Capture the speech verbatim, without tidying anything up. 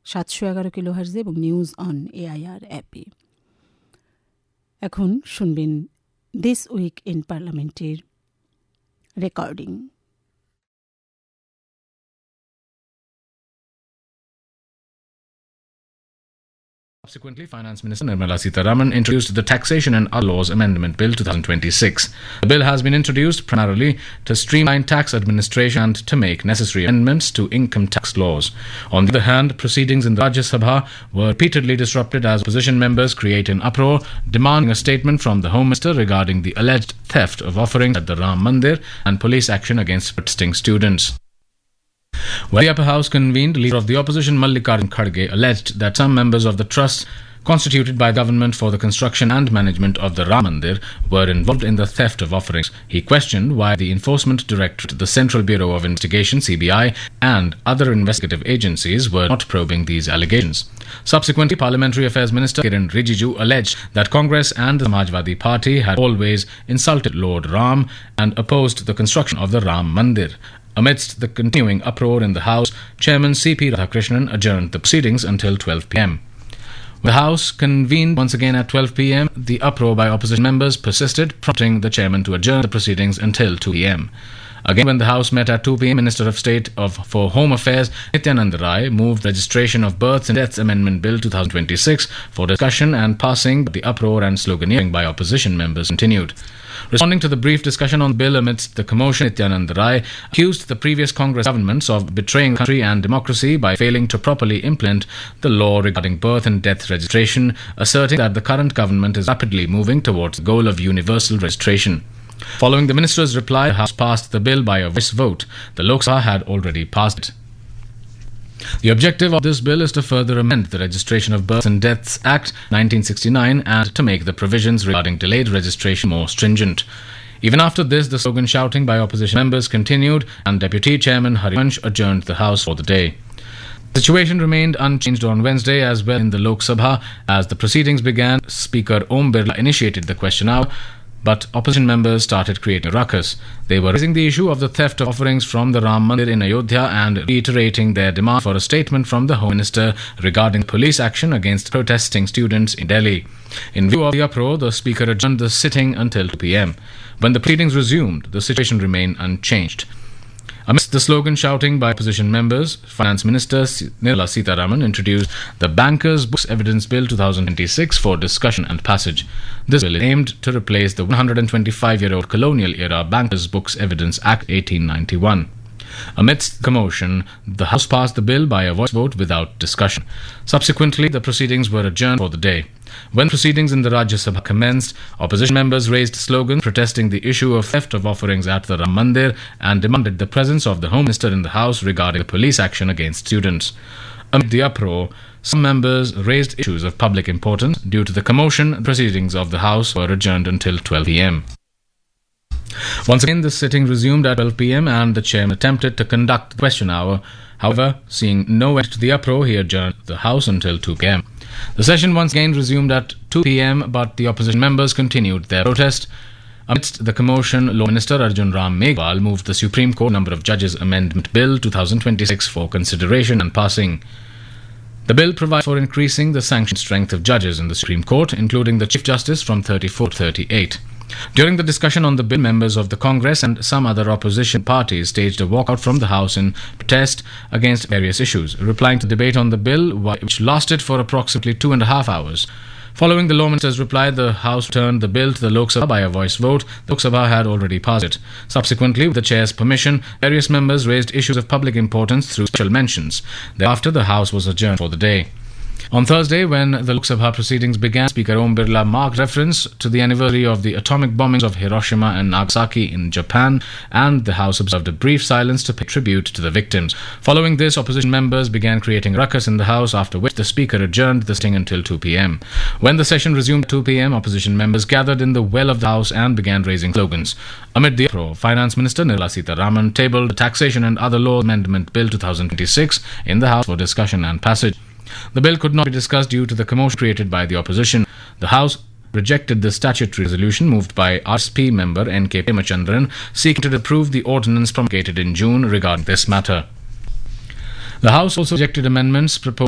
সাতশো এগারো কিলো হার্জে এবং নিউজ অন এআইআর অ্যাপে। এখন শুনবেন দিস উইক ইন পার্লামেন্টের recording. Subsequently, Finance Minister Nirmala Sitharaman introduced the Taxation and Other Laws Amendment Bill twenty twenty-six. The bill has been introduced primarily to streamline tax administration and to make necessary amendments to income tax laws. On the other hand, proceedings in the Rajya Sabha were repeatedly disrupted as opposition members created an uproar, demanding a statement from the Home Minister regarding the alleged theft of offerings at the Ram Mandir and police action against protesting students. When the upper house convened, leader of the opposition Mallikarjun Kharge alleged that some members of the trust constituted by government for the construction and management of the Ram Mandir were involved in the theft of offerings. He questioned why the Enforcement Directorate, the Central Bureau of Investigation C B I, and other investigative agencies were not probing these allegations. Subsequently, Parliamentary Affairs Minister Kiran Rijiju alleged that Congress and the Samajwadi Party had always insulted Lord Ram and opposed the construction of the Ram Mandir. Amidst the continuing uproar in the House, Chairman C P Radhakrishnan adjourned the proceedings until twelve p.m. The House convened once again at twelve p.m. The uproar by opposition members persisted, prompting the chairman to adjourn the proceedings until two p.m. Again, when the House met at two p.m., Minister of State of for Home Affairs Nityanand Rai moved Registration of Births and Deaths Amendment Bill twenty twenty-six for discussion and passing, but the uproar and sloganeering by opposition members continued. Responding to the brief discussion on the bill amidst the commotion, Nityanand Rai accused the previous Congress governments of betraying country and democracy by failing to properly implement the law regarding birth and death registration, asserting that the current government is rapidly moving towards the goal of universal registration. Following the minister's reply, the House passed the bill by a voice vote. The Lok Sabha had already passed it. The objective of this bill is to further amend the Registration of Births and Deaths Act nineteen sixty-nine and to make the provisions regarding delayed registration more stringent. Even after this, the slogan shouting by opposition members continued, and Deputy Chairman Harivansh adjourned the House for the day. The situation remained unchanged on Wednesday as well in the Lok Sabha. As the proceedings began, Speaker Om Birla initiated the question hour, but opposition members started creating a ruckus. They were raising the issue of the theft of offerings from the Ram Mandir in Ayodhya and reiterating their demand for a statement from the Home Minister regarding police action against protesting students in Delhi. In view of the uproar, the Speaker adjourned the sitting until two p.m. When the proceedings resumed, the situation remained unchanged. Amidst the slogan shouting by opposition members, Finance Minister Nirmala Sitharaman introduced the Bankers' Books Evidence Bill twenty twenty-six for discussion and passage. This bill is aimed to replace the one hundred twenty-five-year-old colonial-era Bankers' Books Evidence Act eighteen ninety-one. Amidst commotion, the House passed the bill by a voice vote without discussion. Subsequently, the proceedings were adjourned for the day. When proceedings in the Rajya Sabha commenced, opposition members raised slogans protesting the issue of theft of offerings at the Ram Mandir and demanded the presence of the Home Minister in the House regarding the police action against students. Amid the uproar, some members raised issues of public importance. Due to the commotion, proceedings of the House were adjourned until twelve p.m. Once again, the sitting resumed at twelve p.m. and the chairman attempted to conduct the question hour. However, seeing no end to the uproar, he adjourned the House until two p.m. The session once again resumed at two p.m., but the opposition members continued their protest. Amidst the commotion, Law Minister Arjun Ram Meghwal moved the Supreme Court Number of Judges Amendment Bill twenty twenty-six for consideration and passing. The bill provides for increasing the sanction strength of judges in the Supreme Court, including the Chief Justice from thirty-four to thirty-eight. During the discussion on the bill, members of the Congress and some other opposition parties staged a walkout from the House in protest against various issues. Replying to debate on the bill, which lasted for approximately two and a half hours. Following the Law Minister's reply, the House returned the bill to the Lok Sabha by a voice vote. The Lok Sabha had already passed it. Subsequently, with the Chair's permission, various members raised issues of public importance through special mentions. Thereafter, the House was adjourned for the day. On Thursday, when the Lok Sabha proceedings began, Speaker Om Birla marked reference to the anniversary of the atomic bombings of Hiroshima and Nagasaki in Japan, and the House observed a brief silence to pay tribute to the victims. Following this, opposition members began creating ruckus in the House, after which the Speaker adjourned the sitting until two p.m. When the session resumed at two p.m., opposition members gathered in the well of the House and began raising slogans. Amid the uproar, Finance Minister Nirmala Sitharaman tabled the Taxation and Other Laws Amendment Bill twenty twenty-six in the House for discussion and passage. The bill could not be discussed due to the commotion created by the opposition. The House rejected the statutory resolution moved by R S P member N K Premachandran seeking to approve the ordinance promulgated in June regarding this matter. The House also rejected amendments proposed